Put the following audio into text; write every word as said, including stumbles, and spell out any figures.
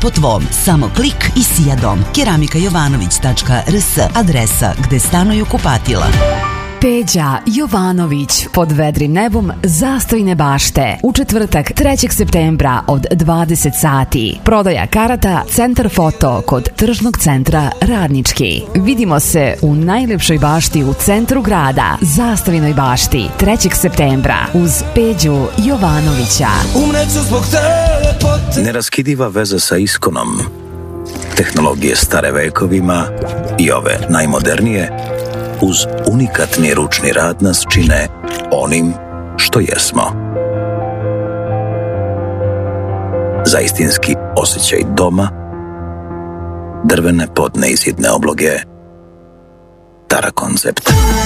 po tvom. Samo klik i sijadom. keramika jovanović tačka r s, adresa gde stanuju kupatila. Peđa Jovanović pod vedrim nebom Zastojne bašte u četvrtak trećeg septembra od dvadeset sati. Prodaja karata Centar Foto kod Tržnog centra Radnički. Vidimo se u najlepšoj bašti u centru grada, Zastojnoj bašti, trećeg septembra uz Peđu Jovanovića. Neraskidiva veza sa iskonom. Tehnologije stare vekovima i ove najmodernije uz unikatni ručni rad nas čine onim što jesmo. Za istinski osjećaj doma, drvene podneizidne obloge Tara Koncept.